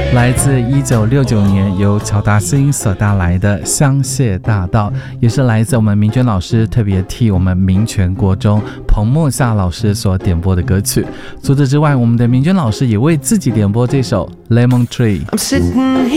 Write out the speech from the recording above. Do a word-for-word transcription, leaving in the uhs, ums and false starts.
来自一九六九年由乔达新所带来的《香榭大道》，也是来自我们明娟老师特别替我们民权国中彭墨夏老师所点播的歌曲。除此之外，我们的明娟老师也为自己点播这首《Lemon Tree》。